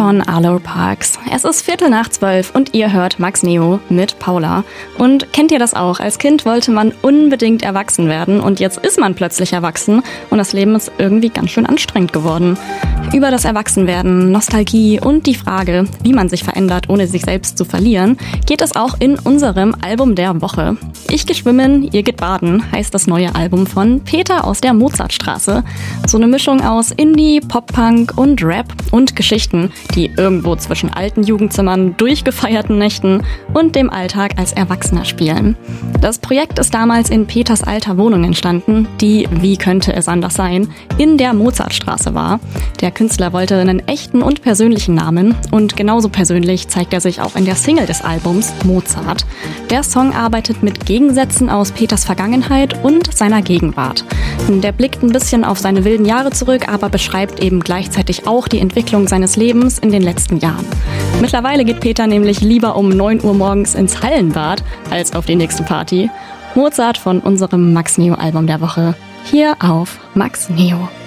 von Arlo Parks. Es ist 11:45 und ihr hört Max Neo mit Paula. Und kennt ihr das auch? Als Kind wollte man unbedingt erwachsen werden und jetzt ist man plötzlich erwachsen und das Leben ist irgendwie ganz schön anstrengend geworden. Über das Erwachsenwerden, Nostalgie und die Frage, wie man sich verändert, ohne sich selbst zu verlieren, geht es auch in unserem Album der Woche. Ich geh schwimmen, ihr geht baden, heißt das neue Album von Peter aus der Mozartstraße. So eine Mischung aus Indie, Pop-Punk und Rap und Geschichten, die irgendwo zwischen alten Jugendzimmern, durchgefeierten Nächten und dem Alltag als Erwachsener spielen. Das Projekt ist damals in Peters alter Wohnung entstanden, die, wie könnte es anders sein, in der Mozartstraße war. Der Künstler wollte einen echten und persönlichen Namen und genauso persönlich zeigt er sich auch in der Single des Albums Mozart. Der Song arbeitet mit Gegensätzen aus Peters Vergangenheit und seiner Gegenwart. Der blickt ein bisschen auf seine wilden Jahre zurück, aber beschreibt eben gleichzeitig auch die Entwicklung seines Lebens in den letzten Jahren. Mittlerweile geht Peter nämlich lieber um 9 Uhr morgens ins Hallenbad als auf die nächste Party. Mozart von unserem Max Neo Album der Woche. Hier auf Max Neo.